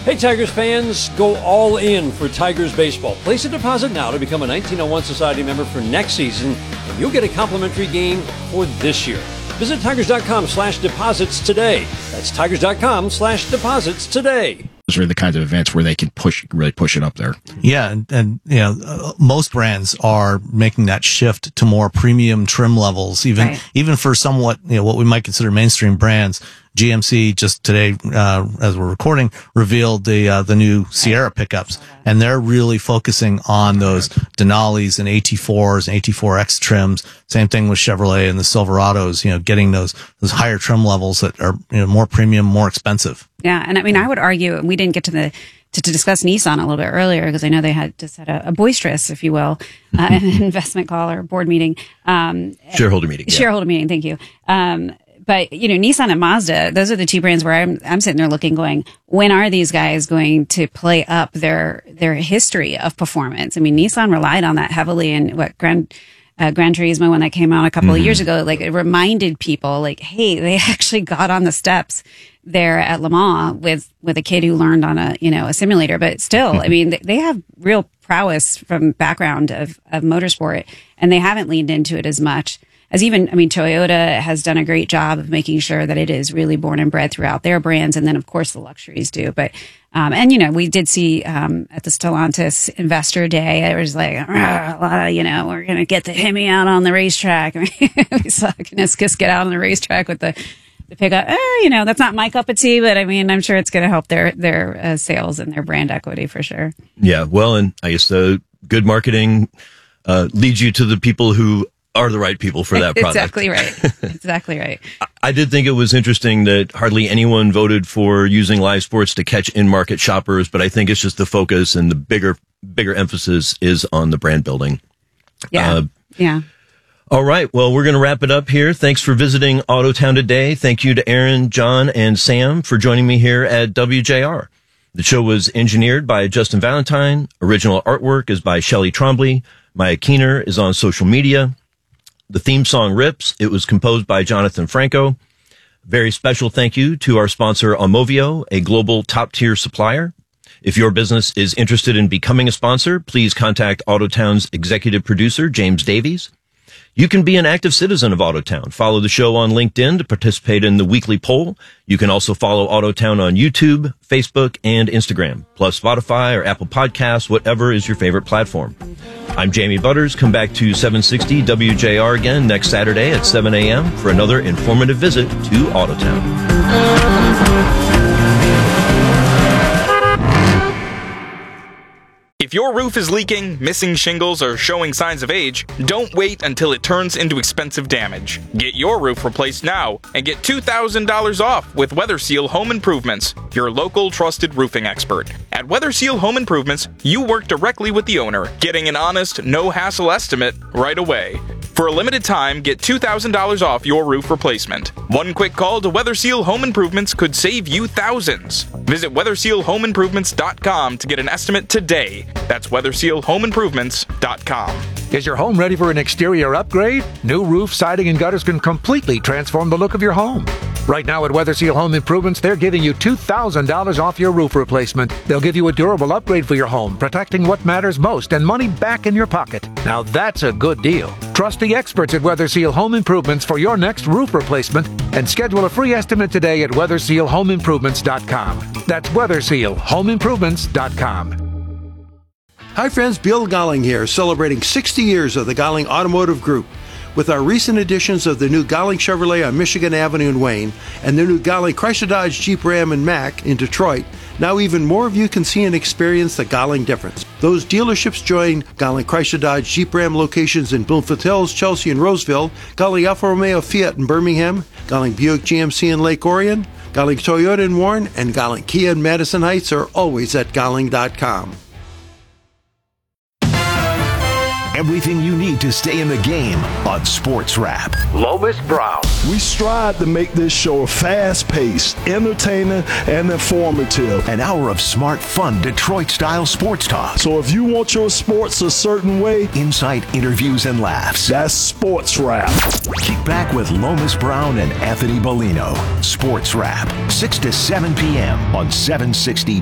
Hey Tigers fans, go all in for Tigers baseball. Place a deposit now to become a 1901 Society member for next season, and you'll get a complimentary game for this year. Visit Tigers.com/deposits today. That's Tigers.com/deposits today. Those are the kinds of events where they can really push it up there. Yeah, and most brands are making that shift to more premium trim levels, even for somewhat, what we might consider mainstream brands. GMC just today, as we're recording, revealed the new Sierra pickups, and they're really focusing on those Denali's and AT4s and AT4X trims. Same thing with Chevrolet and the Silverados, getting those higher trim levels that are more premium, more expensive. Yeah, and I mean, I would argue, and we didn't get to discuss Nissan a little bit earlier because I know they had a boisterous, if you will, an investment call or board meeting. Shareholder meeting. Yeah. Shareholder meeting, thank you. But, Nissan and Mazda, those are the two brands where I'm sitting there looking, going, when are these guys going to play up their history of performance? I mean, Nissan relied on that heavily in Gran Turismo when that came out a couple of years ago. Like, it reminded people, like, hey, they actually got on the steps there at Le Mans with a kid who learned on a simulator. But still, I mean, they have real prowess from background of motorsport, and they haven't leaned into it as much. Toyota has done a great job of making sure that it is really born and bred throughout their brands. And then, of course, the luxuries do. But, we did see, at the Stellantis Investor Day, it was like, a lot of, we're going to get the Hemi out on the racetrack. We saw Kniskus get out on the racetrack with the pickup. That's not my cup of tea, but I mean, I'm sure it's going to help their sales and their brand equity for sure. Yeah. Well, and I guess the good marketing, leads you to the people who are the right people for that product. Exactly right. I did think it was interesting that hardly anyone voted for using live sports to catch in-market shoppers, but I think it's just the focus and the bigger emphasis is on the brand building. Yeah. All right. Well, we're going to wrap it up here. Thanks for visiting Autotown today. Thank you to Aaron, John, and Sam for joining me here at WJR. The show was engineered by Justin Valentine. Original artwork is by Shelley Trombley. Maya Keener is on social media. The theme song rips. It was composed by Jonathan Franco. Very special thank you to our sponsor, Aumovio, a global top-tier supplier. If your business is interested in becoming a sponsor, please contact Autotown's executive producer, James Davies. You can be an active citizen of Autotown. Follow the show on LinkedIn to participate in the weekly poll. You can also follow Autotown on YouTube, Facebook, and Instagram, plus Spotify or Apple Podcasts, whatever is your favorite platform. I'm Jamie Butters. Come back to 760 WJR again next Saturday at 7 a.m. for another informative visit to Autotown. If your roof is leaking, missing shingles, or showing signs of age, don't wait until it turns into expensive damage. Get your roof replaced now and get $2,000 off with WeatherSeal Home Improvements, your local trusted roofing expert. At WeatherSeal Home Improvements, you work directly with the owner, getting an honest, no-hassle estimate right away. For a limited time, get $2,000 off your roof replacement. One quick call to WeatherSeal Home Improvements could save you thousands. Visit WeatherSealHomeImprovements.com to get an estimate today. That's WeatherSealHomeImprovements.com. Is your home ready for an exterior upgrade? New roof, siding, and gutters can completely transform the look of your home. Right now at WeatherSeal Home Improvements, they're giving you $2,000 off your roof replacement. They'll give you a durable upgrade for your home, protecting what matters most and money back in your pocket. Now that's a good deal. Trust the experts at WeatherSeal Home Improvements for your next roof replacement and schedule a free estimate today at WeatherSealHomeImprovements.com. That's WeatherSealHomeImprovements.com. Hi friends, Bill Golling here, celebrating 60 years of the Golling Automotive Group. With our recent additions of the new Golling Chevrolet on Michigan Avenue in Wayne and the new Golling Chrysler Dodge Jeep Ram and Mack in Detroit, now even more of you can see and experience the Golling difference. Those dealerships join Golling Chrysler Dodge Jeep Ram locations in Bloomfield Hills, Chelsea, and Roseville, Golling Alfa Romeo Fiat in Birmingham, Golling Buick GMC in Lake Orion, Golling Toyota in Warren, and Golling Kia in Madison Heights are always at Golling.com. Everything you need to stay in the game on Sports Wrap. Lomas Brown. We strive to make this show fast-paced, entertaining, and informative. An hour of smart, fun, Detroit-style sports talk. So if you want your sports a certain way, insight, interviews, and laughs. That's Sports Wrap. Kick back with Lomas Brown and Anthony Bellino. Sports Wrap, 6 to 7 p.m. on 760